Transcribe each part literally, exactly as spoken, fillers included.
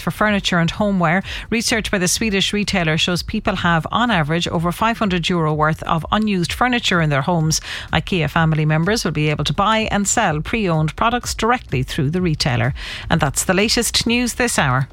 for furniture and homeware. Research by the Swedish retailer shows people have, on average, over five hundred euro worth of unused furniture in their homes. IKEA family members will be able to buy and sell pre-owned products directly through the retailer. And that's the latest news this hour.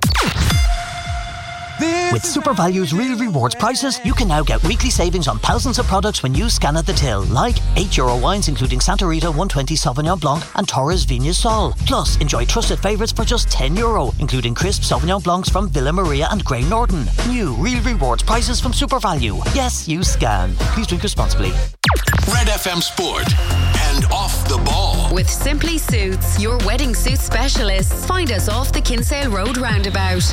With SuperValue's Real Rewards prices, you can now get weekly savings on thousands of products when you scan at the till, like eight euro wines including Santa Rita one twenty Sauvignon Blanc and Torres Viñas Sol. Plus, enjoy trusted favourites for just ten euro, including crisp Sauvignon Blancs from Villa Maria and Grey Norton. New Real Rewards prices from SuperValue. Yes, you scan. Please drink responsibly. Red F M Sport and Off the Ball. With Simply Suits, your wedding suit specialists. Find us off the Kinsale Road roundabout.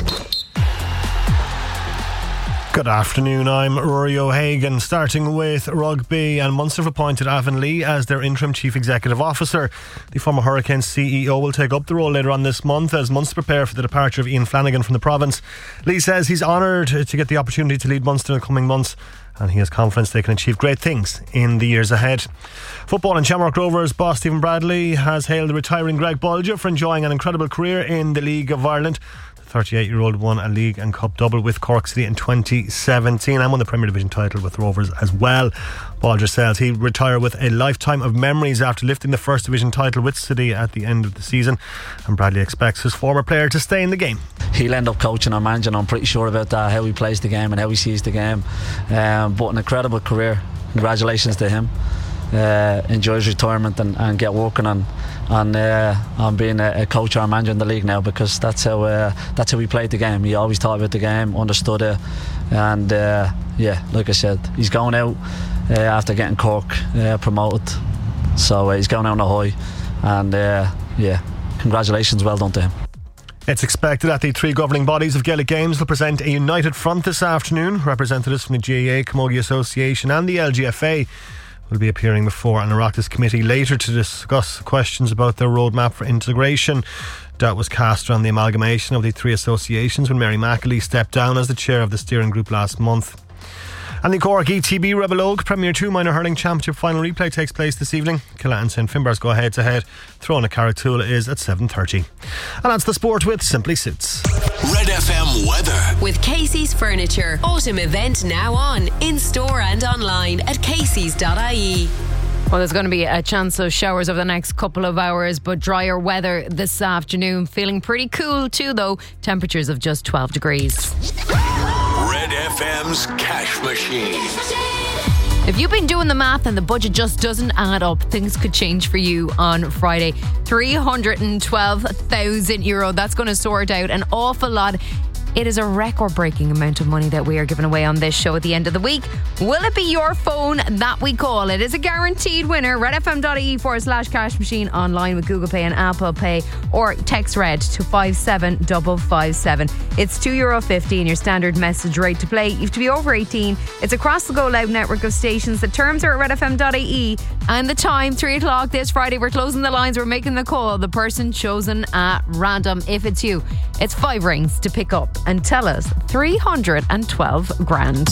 Good afternoon, I'm Rory O'Hagan. Starting with rugby, and Munster have appointed Avonlea as their interim chief executive officer. The former Hurricanes C E O will take up the role later on this month as Munster prepare for the departure of Ian Flanagan from the province. Lee says he's honoured to get the opportunity to lead Munster in the coming months, and he has confidence they can achieve great things in the years ahead. Football, and Shamrock Rovers boss Stephen Bradley has hailed the retiring Greg Bolger for enjoying an incredible career in the League of Ireland. thirty-eight-year-old won a league and cup double with Cork City in twenty seventeen and won the Premier Division title with Rovers as well. Bolger says he'll retire with a lifetime of memories after lifting the First Division title with City at the end of the season, and Bradley expects his former player to stay in the game. He'll end up coaching or managing, I'm pretty sure about that, how he plays the game and how he sees the game. Um, but an incredible career. Congratulations to him. Uh, enjoy his retirement and, and get working on on, uh, on being a, a coach or a manager in the league now, because that's how uh, that's how he played the game. He always thought about the game, understood it, and uh, yeah, like I said, he's going out uh, after getting Cork uh, promoted, so uh, he's going out on a high, and uh, yeah, congratulations, well done to him. It's expected that the three governing bodies of Gaelic Games will present a united front this afternoon. Representatives from the G A A, Camogie Association and the L G F A will be appearing before an Oireachtas committee later to discuss questions about their roadmap for integration. Doubt was cast around the amalgamation of the three associations when Mary McAlee stepped down as the chair of the steering group last month. And the Cork E T B Rebel Oak Premier two Minor Hurling Championship final replay takes place this evening. Killa and Saint Finbarrs go head to head. Throwing a Carrigtwohill is at seven thirty. And that's the sport with Simply Suits. Red F M weather. With Casey's Furniture. Autumn event now on. In store and online at caseys dot I E. Well, there's going to be a chance of showers over the next couple of hours, but drier weather this afternoon. Feeling pretty cool too, though. Temperatures of just twelve degrees. Red F M's Cash Machine. If you've been doing the math and the budget just doesn't add up, things could change for you on Friday. three hundred twelve thousand euro. That's going to sort out an awful lot. It is a record-breaking amount of money that we are giving away on this show at the end of the week. Will it be your phone that we call? It is a guaranteed winner. redfm.ie forward slash cash machine, online with Google Pay and Apple Pay, or text RED to five seven five five seven. It's two euro fifty and your standard message rate to play. You have to be over eighteen. It's across the Go Loud network of stations. The terms are at redfm.ie. And the time, three o'clock this Friday. We're closing the lines. We're making the call. The person chosen at random, if it's you. It's five rings to pick up and tell us three hundred twelve grand.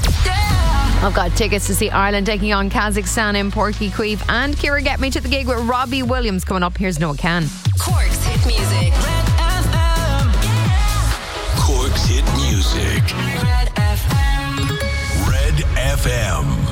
Yeah! I've got tickets to see Ireland taking on Kazakhstan in Porky Queef, and Kira Get Me to the gig with Robbie Williams coming up. Here's Noah Can. Cork's hit music. Red F M. Yeah. Cork's hit music. Red F M. Red F M.